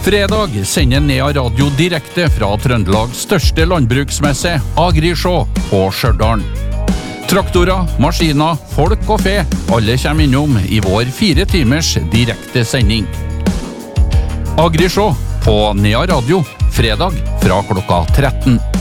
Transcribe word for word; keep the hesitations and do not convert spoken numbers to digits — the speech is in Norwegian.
Fredag sender Nea Radio direkte fra Trøndelags største landbruksmesse, Agrishow på Stjørdal. Traktorer, maskiner, folk og fe, alle kommer innom i vår fire timers direkte sending. Agrishow på Nea Radio, fredag fra klokka tretten.